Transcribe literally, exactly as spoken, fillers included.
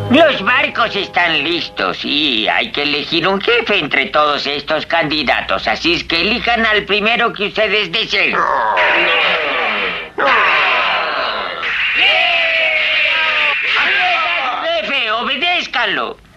Los barcos están listos y hay que elegir un jefe entre todos estos candidatos. Así es que elijan al primero que ustedes deseen. ¡Jefe, obedézcanlo!